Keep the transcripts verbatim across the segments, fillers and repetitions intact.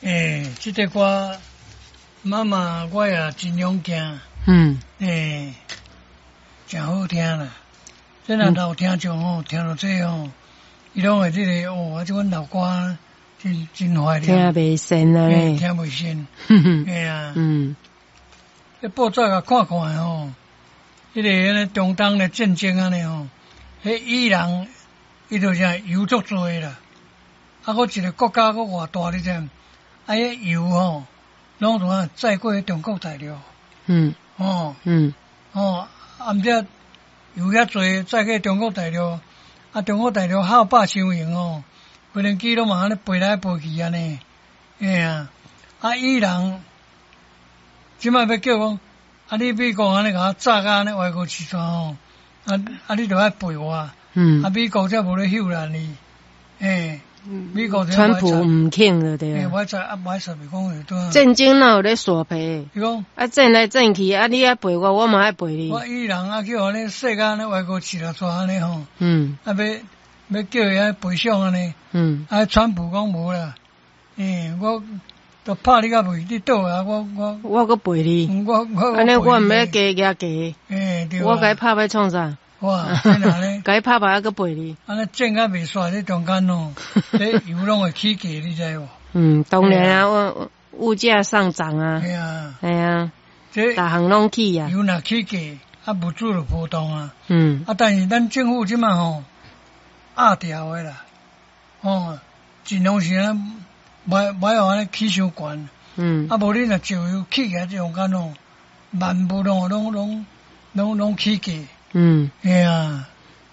诶，这个歌妈妈我也真勇惊， 嗯， 诶，真好听啦。这若老听众吼，听到这吼，伊拢会这个哦，啊，这阮老歌真真怀听念， 袂sen啊嘿， 咧， 听袂sen 哼哼， 嘿啊， 嗯， 这报纸甲看看吼，迄个迄个中东的战争安尼吼，迄伊朗伊就啥油足多啦，啊，搁一个国家搁偌大你知？啊，迄油吼，拢怎啊载过中国大陆， 嗯， 哦， 嗯， 哦，啊，毋则油遐多载过中国大陆，啊，中国大陆好霸伤用哦，无人机拢嘛安尼飞来飞去安尼，嘿啊，啊，伊朗即摆要叫讲，啊，你美国安尼甲我炸甲安尼歪过去煞吼，啊啊，你着爱陪我， 嗯， 啊，美国则无咧休咱你，嘿。美国川普唔肯了对啊， 啊。 我知啊，买啥物讲对。 战争哪有咧耍皮？ 伊讲啊，战来战去，啊，你爱陪我，我嘛爱陪你。 我伊人啊，叫安尼世界安尼歪过去啦，煞安尼吼。 嗯。 啊，要要叫伊安赔偿安尼。 嗯。 啊，川普讲无啦，诶，我都拍你甲未，你倒啊，我我。 我搁陪你。 我我。 安尼我毋要加加加。 诶，对啊。 我该拍要创啥？ 哇，真哪咧？ 该拍牌还搁陪你。 安尼正甲袂煞咧中间咯，咧油拢会起价，你知无？ 嗯，当然啊，物物价上涨啊。 系啊。 系啊。 这。 大行拢起啊。 油若起价，啊物资就波动啊。 嗯。 啊，但是咱政府即马吼压调诶啦，吼，尽量是安尼，莫莫互安尼起伤悬。 嗯。啊， 无你若石油起起来中间吼，万物拢拢拢拢拢起价。 嗯， 哎呀，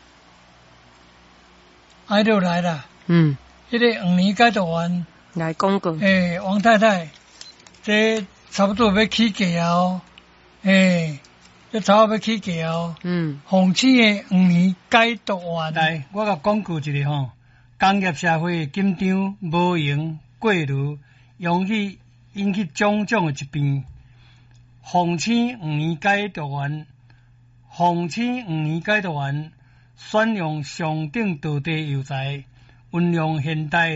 爱就来啦。 嗯， 这个五年改读完来讲过。 诶，王太太，这差不多要起价哦。诶，这差不多要起价哦。 嗯， 红星的五年改读完来，我甲讲过一个吼，工业社会紧张无闲过炉，容易引起种种的疾病。红星五年改读完。红星五年改读完，选用上等道地药材，运用现代